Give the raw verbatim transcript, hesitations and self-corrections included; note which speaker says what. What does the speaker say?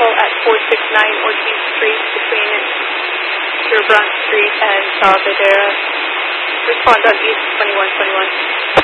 Speaker 1: at four six nine Ortiz Street between Dearborn Street and Salvadera. Respond on East twenty-one twenty-one.